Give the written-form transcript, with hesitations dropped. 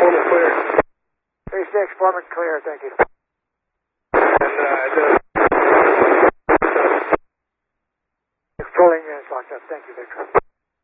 Foreman clear. 3-6, Foreman clear, thank you. And, Controlling units locked up, thank you, Victor.